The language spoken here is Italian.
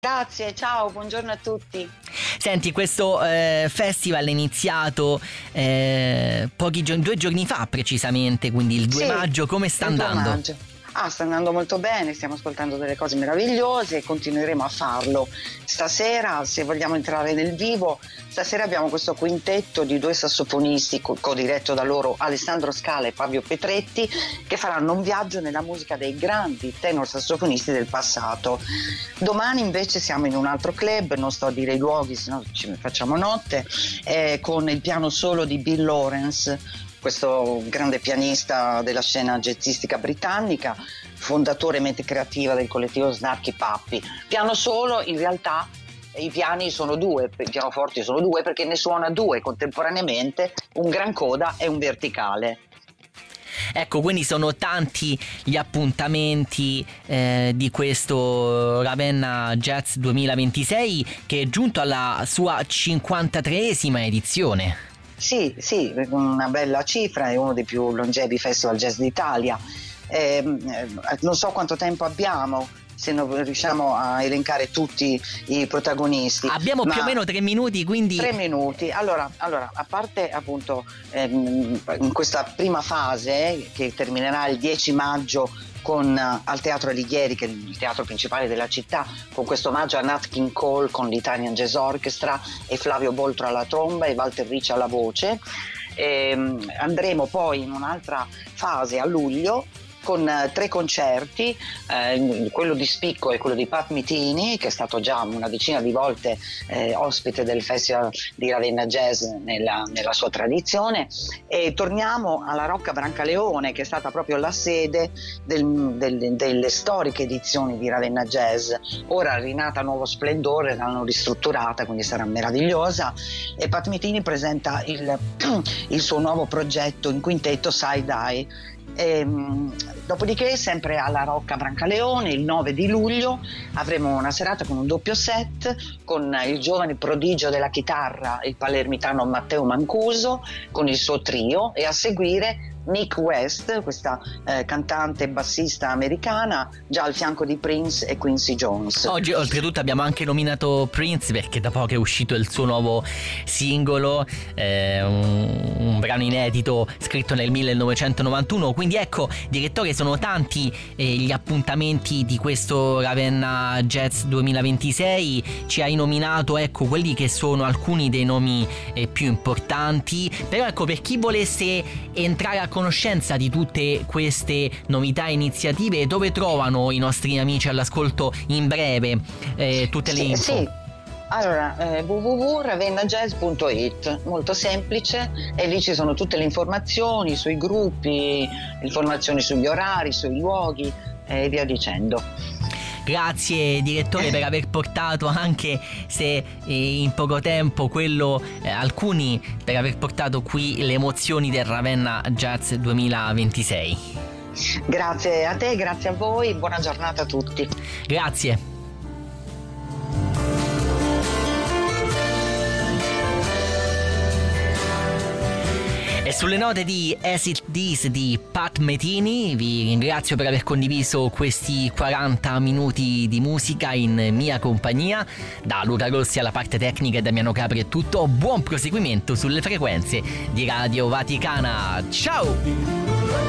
Grazie, ciao, buongiorno a tutti. Senti, questo festival è iniziato 2 giorni fa precisamente, quindi il 2 maggio, come sta andando? 2 maggio. Sta andando molto bene, stiamo ascoltando delle cose meravigliose e continueremo a farlo. Stasera, se vogliamo entrare nel vivo, stasera abbiamo questo quintetto di 2 sassofonisti co-diretto da loro, Alessandro Scala e Fabio Petretti, che faranno un viaggio nella musica dei grandi tenor sassofonisti del passato. Domani invece siamo in un altro club, non sto a dire i luoghi, sennò ci facciamo notte, con il piano solo di Bill Lawrence, questo grande pianista della scena jazzistica britannica, fondatore e mente creativa del collettivo Snarky Puppy. Piano solo, in realtà i piani sono 2, i pianoforti sono 2 perché ne suona 2 contemporaneamente, un gran coda e un verticale. Ecco, quindi sono tanti gli appuntamenti di questo Ravenna Jazz 2026 che è giunto alla sua 53esima edizione. Sì, una bella cifra, è uno dei più longevi festival jazz d'Italia. Non so quanto tempo abbiamo, se non riusciamo a elencare tutti i protagonisti. Abbiamo più o meno 3 minuti, quindi... 3 minuti. Allora, a parte appunto in questa prima fase che terminerà il 10 maggio al Teatro Alighieri, che è il teatro principale della città, con questo omaggio a Nat King Cole con l'Italian Jazz Orchestra e Flavio Boltro alla tromba e Walter Ricci alla voce. Andremo poi in un'altra fase a luglio con 3 concerti, quello di spicco è quello di Pat Metheny, che è stato già una decina di volte ospite del Festival di Ravenna Jazz nella sua tradizione, e torniamo alla Rocca Brancaleone, che è stata proprio la sede delle storiche edizioni di Ravenna Jazz. Ora rinata a nuovo splendore, l'hanno ristrutturata, quindi sarà meravigliosa, e Pat Metheny presenta il suo nuovo progetto in quintetto Side Eye. Dopodiché, sempre alla Rocca Brancaleone, il 9 di luglio avremo una serata con un doppio set con il giovane prodigio della chitarra, il palermitano Matteo Mancuso, con il suo trio, e a seguire Nick West, questa cantante e bassista americana, già al fianco di Prince e Quincy Jones. Oggi oltretutto abbiamo anche nominato Prince perché da poco è uscito il suo nuovo singolo, un brano inedito scritto nel 1991. Quindi ecco, direttore, sono tanti gli appuntamenti di questo Ravenna Jazz 2026. Ci hai nominato, ecco, quelli che sono alcuni dei nomi più importanti, però ecco, per chi volesse entrare a conoscenza di tutte queste novità e iniziative, dove trovano i nostri amici all'ascolto in breve tutte le info? Sì. Allora, www.ravennajazz.it, molto semplice, e lì ci sono tutte le informazioni sui gruppi, informazioni sugli orari, sui luoghi e via dicendo. Grazie direttore per aver portato, anche se in poco tempo, alcuni, per aver portato qui le emozioni del Ravenna Jazz 2026. Grazie a te, grazie a voi, buona giornata a tutti. Grazie. E sulle note di As It Is di Pat Metheny vi ringrazio per aver condiviso questi 40 minuti di musica in mia compagnia. Da Luca Rossi alla parte tecnica e Damiano Capri è tutto. Buon proseguimento sulle frequenze di Radio Vaticana. Ciao!